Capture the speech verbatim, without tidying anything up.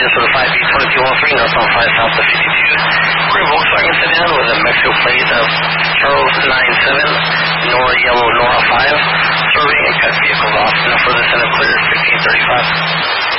units for the five B twenty-two oh three, north on five south of fifty-two. Gray Volkswagen sedan with a Mexico plate of Charles nine seven, Nora Yellow Nora five. Survey and cut vehicles off. No further than a clear fifteen thirty-five.